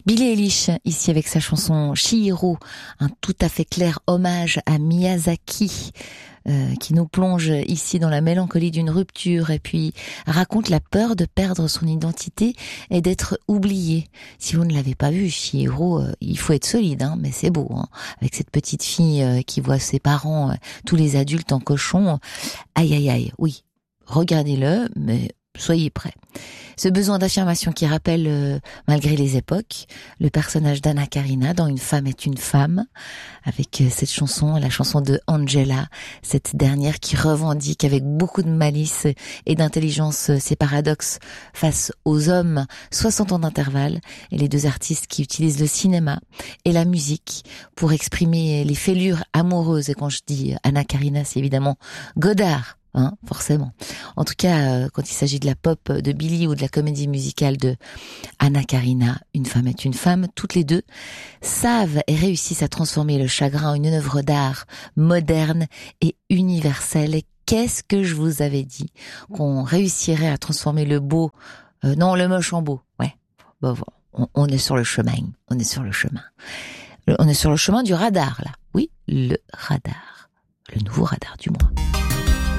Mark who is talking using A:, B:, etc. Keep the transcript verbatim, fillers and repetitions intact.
A: Billie Eilish, ici avec sa chanson Chihiro, un tout à fait clair hommage à Miyazaki, euh, qui nous plonge ici dans la mélancolie d'une rupture et puis raconte la peur de perdre son identité et d'être oublié. Si vous ne l'avez pas vu, Chihiro, euh, il faut être solide, hein, mais c'est beau, hein, avec cette petite fille euh, qui voit ses parents, euh, tous les adultes en cochon. Aïe aïe aïe, oui, regardez-le, mais soyez prêts. Ce besoin d'affirmation qui rappelle, euh, malgré les époques, le personnage d'Anna Karina dans Une femme est une femme, avec euh, cette chanson, la chanson de Angela, cette dernière qui revendique avec beaucoup de malice et d'intelligence euh, ses paradoxes face aux hommes, soixante ans d'intervalle, et les deux artistes qui utilisent le cinéma et la musique pour exprimer les fêlures amoureuses. Et quand je dis Anna Karina, c'est évidemment Godard. Hein, forcément. En tout cas, euh, quand il s'agit de la pop de Billie ou de la comédie musicale de Anna Karina, Une femme est une femme, toutes les deux savent et réussissent à transformer le chagrin en une œuvre d'art moderne et universelle. Et qu'est-ce que je vous avais dit qu'on réussirait à transformer le beau, euh, non, le moche en beau. Ouais, bon, bon, on, on est sur le chemin, on est sur le chemin. Le, on est sur le chemin du radar, là. Oui, le radar. Le nouveau radar du mois.